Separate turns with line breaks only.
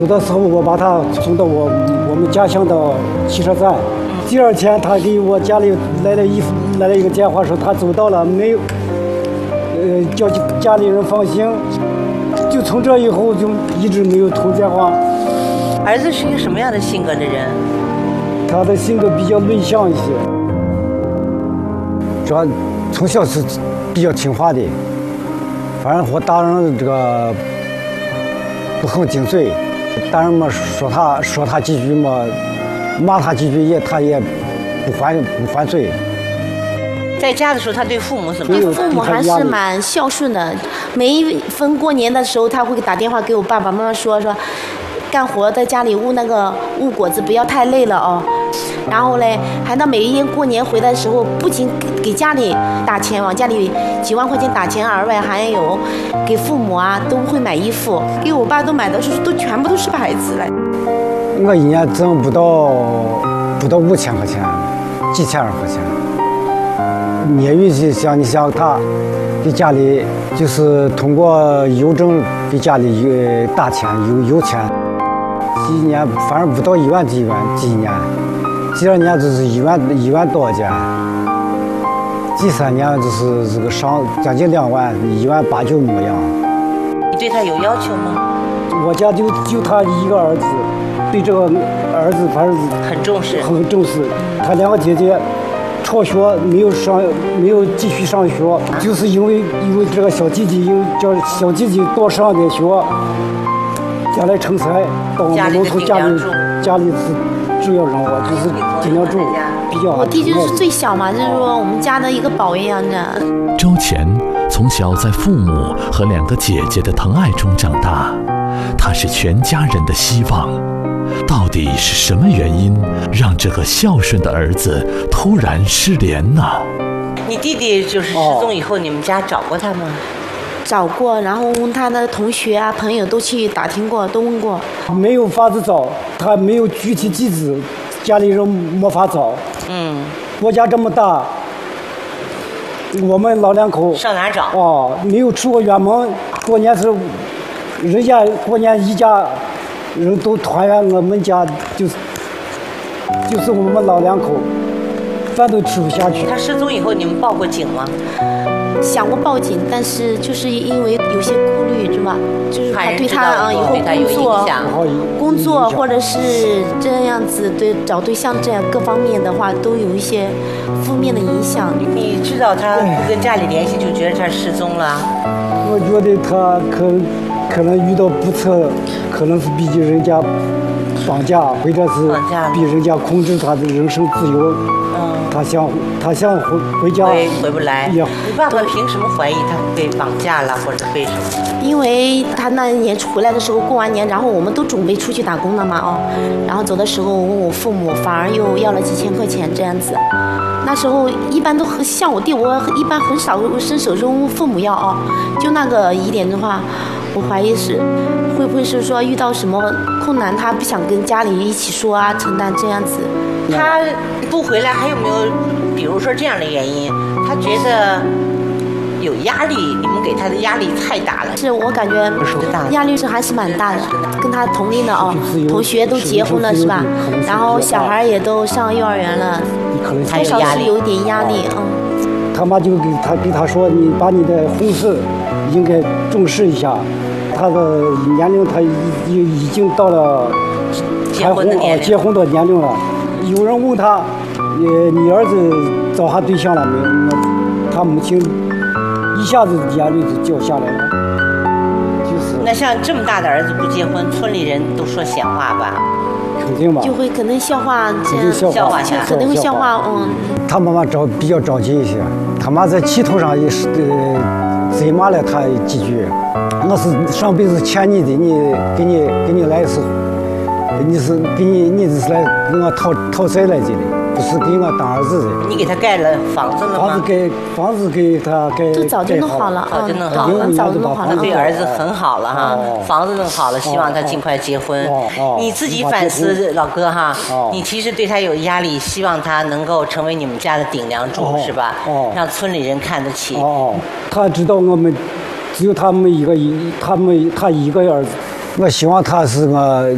有的时候我把他送到我们家乡的汽车站，第二天他给我家里来了一个电话说他走到了，没有，叫家里人放心。就从这以后就一直没有通电话。
儿子是一个什么样的性格的人？
他的性格比较内向一些，主要从小是比较听话的，反正和大人这个不很顶嘴，大人嘛说他几句嘛，骂他几句他也不还嘴。
在家的时候，他对父母怎么样？
对父母还是蛮孝顺的。每一逢过年的时候，他会打电话给我爸爸妈妈说，干活在家里焐果子不要太累了哦。然后嘞，还到每一年过年回来的时候，不仅给家里打钱，往家里几万块钱打钱，而外还有给父母啊都会买衣服，给我爸都买的都全部都是牌子来。
我一年挣不到5000块钱，几千块钱。业余就像你想他给家里就是通过邮政给家里打钱邮钱，一年反正不到1万几年，第二年就是1万多块钱，第三年就是这个上将近2万，1万8、9模样。
你对他有要求吗？
我家就他一个儿子，对这个儿子反正
很重视，
很重视。他2个姐姐辍学没有继续上学，就是因为这个小弟弟叫小弟弟多上点学，将来成才到我们农村家里是主要人物，就是尽量住比较。
我弟就是最小嘛，就是说我们家的一个宝一样的。
周乾从小在父母和2个姐姐的疼爱中长大，他是全家人的希望。到底是什么原因让这个孝顺的儿子突然失联呢？
你弟弟就是失踪以后，你们家找过他吗？
找过，然后问他的同学啊、朋友都去打听过，都问过，
没有法子找，他没有具体地址，家里人没法找。国家这么大，我们老2口
上哪找？
没有出过远门，过年时人家过年一家人都团圆，我们家就是我们老2口，饭都吃不下去。
他失踪以后，你们报过警吗？
想过报警，但是就是因为有些顾虑，是吧？就是怕对他以后工作或者是这样子找对象这样各方面的话，都有一些负面的影响。
你知道他不跟家里联系，就觉得他失踪了？
我觉得他可能遇到不测，可能是逼人家绑架，或者是逼人家控制他的人身自由。他想回家，
回不来。你爸爸凭什么怀疑他被绑架了，或者被什么？
因为他那一年回来的时候，过完年，然后我们都准备出去打工了嘛，然后走的时候问我父母，反而又要了几千块钱这样子。那时候一般都像我弟，我一般很少伸手问父母要就那个疑点的话，我怀疑是会不会是说遇到什么困难，他不想跟家里一起说承担这样子。
他不回来还有没有比如说这样的原因？他觉得有压力，你们给他的压力太大了。
是我感觉压力还是蛮大的，跟他同龄的同学都结婚了是吧？然后小孩也都上幼儿园了，多少是有一点压力。
他妈就给他说，你把你的婚事应该重视一下。他的年龄他已经到了结婚的年龄了。有人问他，你儿子找他对象了没有？他母亲一下子眼泪就掉下来了。
那像这么大的儿子不结婚，村里人都说闲话吧？
肯定吧。
就会可能笑话这样，肯定会笑话。
他妈妈比较着急一些，他妈在气头上也是责骂了他几句。我是上辈子欠你的，给你来是。你是来给我讨债来的，不是给我当儿子的。
你给他盖了房子了吗？
房子给他盖。
都早就弄好了，
早就弄好
了，早就弄好了。
对儿子很好了哈，房子弄好了，希望他尽快结婚。你自己反思，老哥哈，你其实对他有压力，希望他能够成为你们家的顶梁柱，是吧？让村里人看得起。
他知道我们只有他一个儿子，我希望他是我